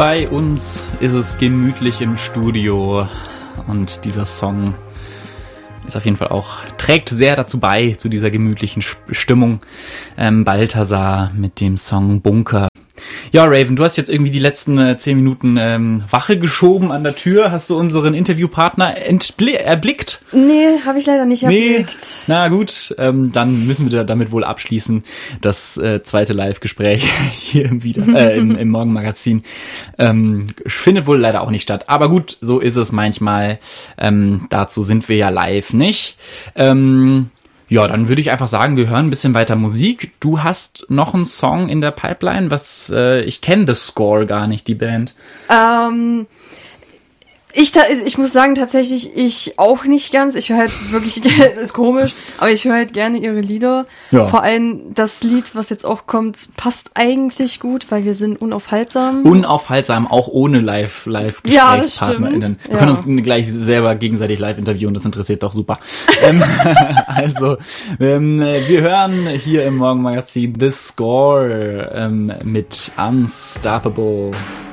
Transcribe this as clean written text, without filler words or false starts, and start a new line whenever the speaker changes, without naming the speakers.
bei uns ist es gemütlich im Studio und dieser Song ist auf jeden Fall auch, trägt sehr dazu bei, zu dieser gemütlichen Stimmung. Balthasar mit dem Song Bunker. Ja, Raven, du hast jetzt irgendwie die letzten 10 Minuten Wache geschoben an der Tür. Hast du unseren Interviewpartner erblickt?
Nee, habe ich leider nicht erblickt.
Na gut, dann müssen wir damit wohl abschließen. Das zweite Live-Gespräch hier im Morgenmagazin findet wohl leider auch nicht statt. Aber gut, so ist es manchmal. Dazu sind wir ja live, nicht? Ja, dann würde ich einfach sagen, wir hören ein bisschen weiter Musik. Du hast noch einen Song in der Pipeline, ich kenne The Score gar nicht, die Band.
Ich muss sagen, tatsächlich, ich auch nicht ganz. Ich höre halt wirklich, ist komisch, aber ich höre halt gerne ihre Lieder. Ja. Vor allem das Lied, was jetzt auch kommt, passt eigentlich gut, weil wir sind unaufhaltsam.
Unaufhaltsam, auch ohne Live-GesprächspartnerInnen. Wir können uns gleich selber gegenseitig live interviewen, das interessiert doch super. Also, wir hören hier im Morgenmagazin The Score mit Unstoppable.